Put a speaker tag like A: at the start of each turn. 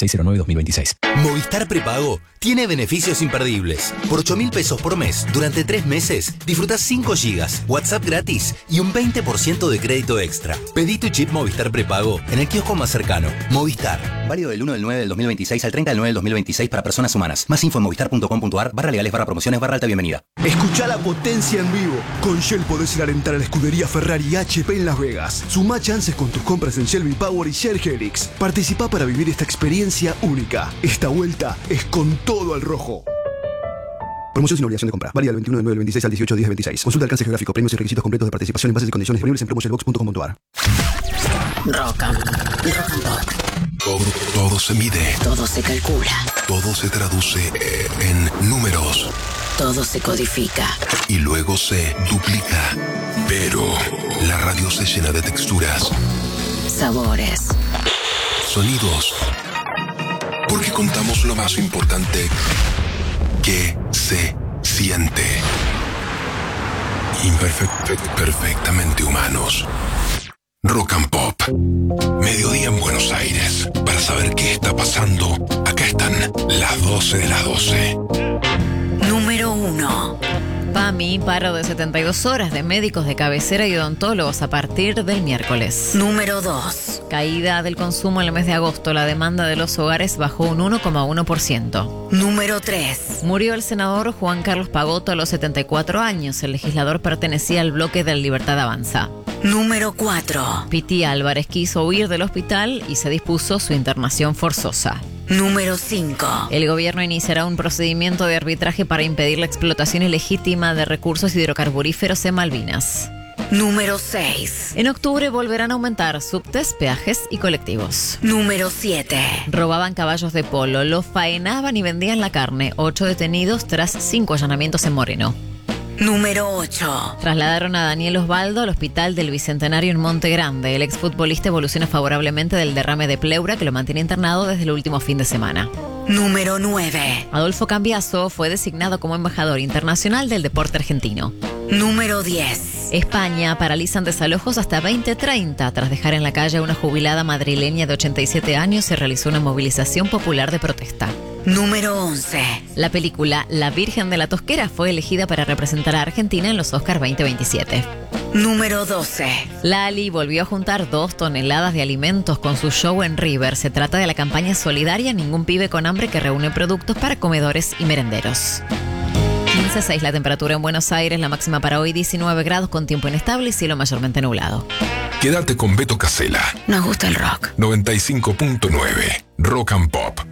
A: 2609-2026.
B: Movistar Prepago tiene beneficios imperdibles. Por 8.000 pesos por mes, durante 3 meses, disfrutás 5 gigas, WhatsApp gratis y un 20% de crédito extra. Pedí tu chip Movistar Prepago en el kiosco más cercano. Movistar. Válido del 1/9/2026 al 30/9/2026 para personas humanas. Más info en movistar.com.ar/legales/promociones/alta bienvenida.
C: Escuchá la potencia en vivo. Con Shell podés ir a alentar a la escudería Ferrari y HP en Las Vegas. Sumá chances con tus compras en Shell V-Power y Shell Helix. Participá para vivir esta experiencia única. Esta vuelta es con todo al rojo. Promoción sin obligación de compra. Válida del 21/9/26 al 18/10/26. Consulta alcance geográfico, premios y requisitos completos de participación en bases y condiciones disponibles en promoshellbox.com.ar.
D: Rock and Pop.
E: Todo se mide.
D: Todo se calcula.
E: Todo se traduce en números.
D: Todo se codifica.
E: Y luego se duplica. Pero la radio se llena de texturas.
D: Sabores.
E: Sonidos. Porque contamos lo más importante que se siente. Perfectamente humanos. Rock and Pop. Mediodía en Buenos Aires. Para saber qué está pasando, acá están las 12 de las 12.
D: Número 1.
F: PAMI, paro de 72 horas de médicos de cabecera y odontólogos a partir del miércoles.
D: Número 2.
F: Caída del consumo en el mes de agosto. La demanda de los hogares bajó un 1,1%.
D: Número 3.
F: Murió el senador Juan Carlos Pagotto a los 74 años. El legislador pertenecía al bloque de la Libertad Avanza.
D: Número 4.
F: Piti Álvarez quiso huir del hospital y se dispuso su internación forzosa.
D: Número 5.
F: El gobierno iniciará un procedimiento de arbitraje para impedir la explotación ilegítima de recursos hidrocarburíferos en Malvinas.
D: Número 6.
F: En octubre volverán a aumentar subtes, peajes y colectivos.
D: Número 7.
F: Robaban caballos de polo, los faenaban y vendían la carne. 8 detenidos tras 5 allanamientos en Moreno.
D: Número 8.
F: Trasladaron a Daniel Osvaldo al hospital del Bicentenario en Monte Grande. El exfutbolista evoluciona favorablemente del derrame de pleura que lo mantiene internado desde el último fin de semana.
D: Número 9.
F: Adolfo Cambiaso fue designado como embajador internacional del deporte argentino.
D: Número 10.
F: España paralizan desalojos hasta 2030. Tras dejar en la calle a una jubilada madrileña de 87 años, se realizó una movilización popular de protesta.
D: Número 11.
F: La película La Virgen de la Tosquera fue elegida para representar a Argentina en los Oscar 2027.
D: Número 12.
F: Lali volvió a juntar 2 toneladas de alimentos con su show en River. Se trata de la campaña solidaria Ningún Pibe con Hambre, que reúne productos para comedores y merenderos. 15,6 la temperatura en Buenos Aires, la máxima para hoy 19 grados con tiempo inestable y cielo mayormente nublado.
E: Quédate con Beto Casella.
D: Nos gusta el rock.
E: 95.9 Rock and Pop.